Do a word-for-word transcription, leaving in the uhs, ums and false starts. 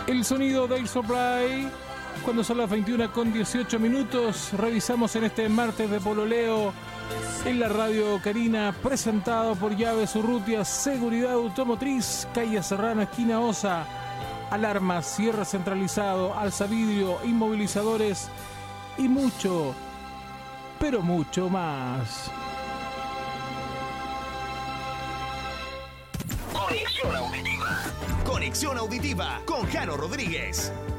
El sonido de Air Supply. Cuando son las veintiuna con dieciocho minutos, revisamos en este martes de pololeo en la radio Carina, presentado por Llaves Urrutia, Seguridad Automotriz, calle Serrano, esquina Osa, alarmas, cierre centralizado, alzavidrio, inmovilizadores y mucho, pero mucho más. Conexión auditiva. Conexión auditiva con Jano Rodríguez.